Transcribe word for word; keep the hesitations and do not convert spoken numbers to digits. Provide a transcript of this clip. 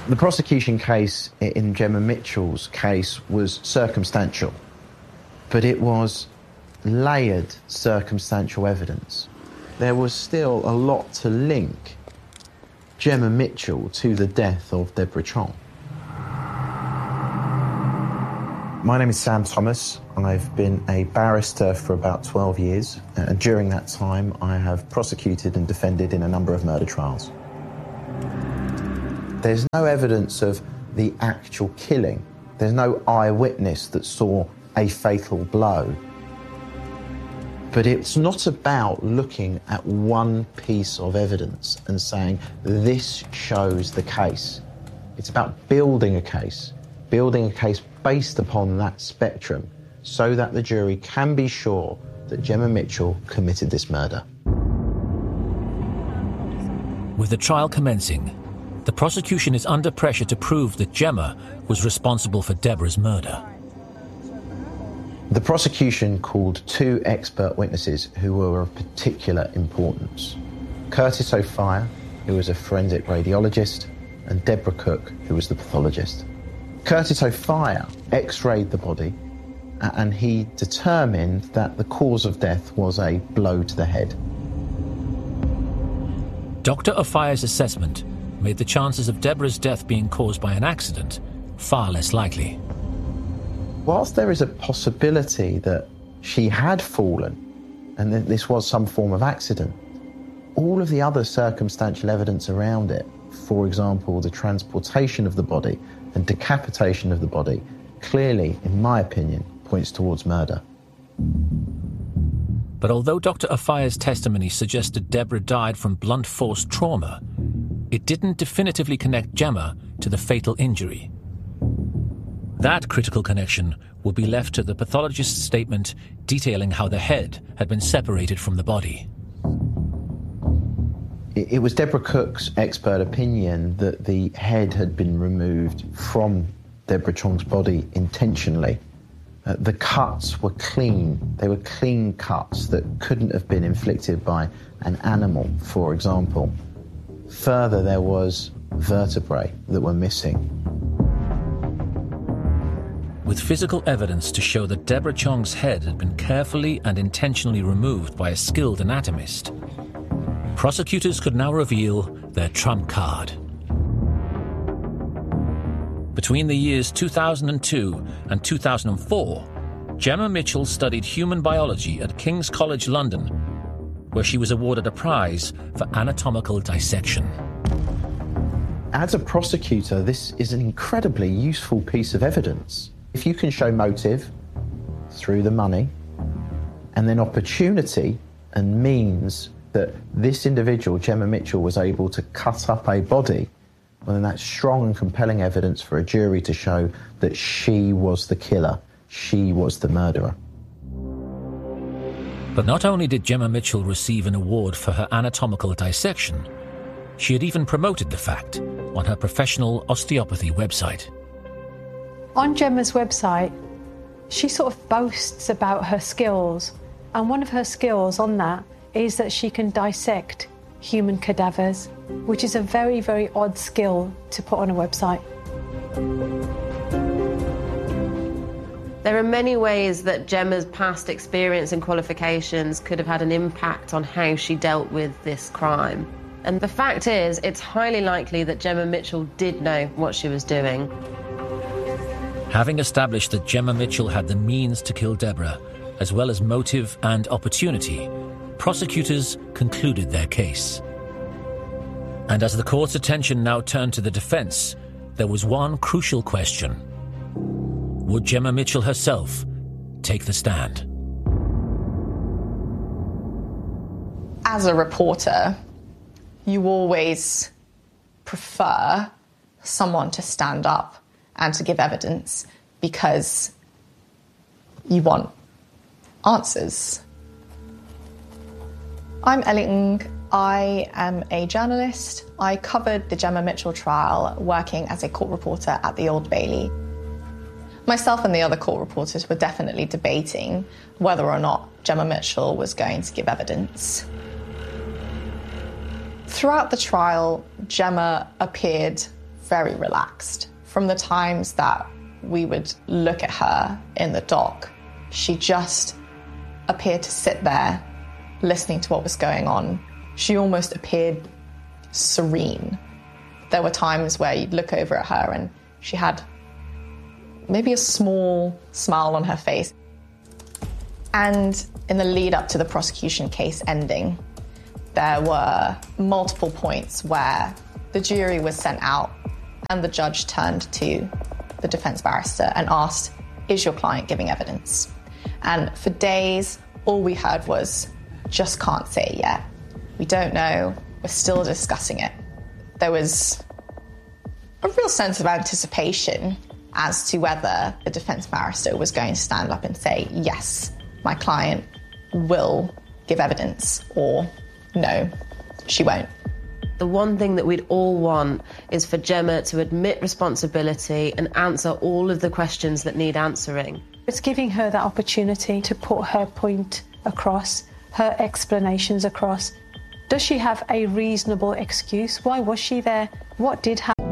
The prosecution case in Gemma Mitchell's case was circumstantial, but it was layered circumstantial evidence. There was still a lot to link Gemma Mitchell to the death of Deborah Chong. My name is Sam Thomas. I've been a barrister for about twelve years, and during that time I have prosecuted and defended in a number of murder trials. There's no evidence of the actual killing. There's no eyewitness that saw a fatal blow. But it's not about looking at one piece of evidence and saying, this shows the case. It's about building a case, building a case based upon that spectrum so that the jury can be sure that Gemma Mitchell committed this murder. With the trial commencing, the prosecution is under pressure to prove that Gemma was responsible for Deborah's murder. The prosecution called two expert witnesses who were of particular importance. Curtis O'Fire, who was a forensic radiologist, and Deborah Cook, who was the pathologist. Curtis O'Fire x-rayed the body, and he determined that the cause of death was a blow to the head. Doctor O'Fire's assessment made the chances of Deborah's death being caused by an accident far less likely. Whilst there is a possibility that she had fallen and that this was some form of accident, all of the other circumstantial evidence around it, for example, the transportation of the body and decapitation of the body, clearly, in my opinion, points towards murder. But although Doctor O'Fire's testimony suggested Deborah died from blunt force trauma, it didn't definitively connect Gemma to the fatal injury. That critical connection would be left to the pathologist's statement detailing how the head had been separated from the body. It was Deborah Cook's expert opinion that the head had been removed from Deborah Chong's body intentionally. Uh, the cuts were clean. They were clean cuts that couldn't have been inflicted by an animal, for example. Further, there was vertebrae that were missing. With physical evidence to show that Deborah Chong's head had been carefully and intentionally removed by a skilled anatomist, prosecutors could now reveal their trump card. Between the years two thousand two and two thousand four, Gemma Mitchell studied human biology at King's College London, where she was awarded a prize for anatomical dissection. As a prosecutor, this is an incredibly useful piece of evidence. If you can show motive through the money, and then opportunity and means that this individual, Gemma Mitchell, was able to cut up a body, well, then that's strong and compelling evidence for a jury to show that she was the killer, she was the murderer. But not only did Gemma Mitchell receive an award for her anatomical dissection, she had even promoted the fact on her professional osteopathy website. On Gemma's website, she sort of boasts about her skills, and one of her skills on that is that she can dissect human cadavers, which is a very, very odd skill to put on a website. There are many ways that Gemma's past experience and qualifications could have had an impact on how she dealt with this crime. And the fact is, it's highly likely that Gemma Mitchell did know what she was doing. Having established that Gemma Mitchell had the means to kill Deborah, as well as motive and opportunity, prosecutors concluded their case. And as the court's attention now turned to the defense, there was one crucial question. Would Gemma Mitchell herself take the stand? As a reporter, you always prefer someone to stand up and to give evidence because you want answers. I'm Ellie Ng. I am a journalist. I covered the Gemma Mitchell trial working as a court reporter at the Old Bailey. Myself and the other court reporters were definitely debating whether or not Gemma Mitchell was going to give evidence. Throughout the trial, Gemma appeared very relaxed. From the times that we would look at her in the dock, she just appeared to sit there listening to what was going on. She almost appeared serene. There were times where you'd look over at her and she had maybe a small smile on her face. And in the lead up to the prosecution case ending, there were multiple points where the jury was sent out and the judge turned to the defense barrister and asked, is your client giving evidence? And for days, all we heard was, just can't say it yet. We don't know. We're still discussing it. There was a real sense of anticipation as to whether the defense barrister was going to stand up and say, yes, my client will give evidence, or no, she won't. The one thing that we'd all want is for Gemma to admit responsibility and answer all of the questions that need answering. It's giving her that opportunity to put her point across, her explanations across. Does she have a reasonable excuse? Why was she there? What did happen?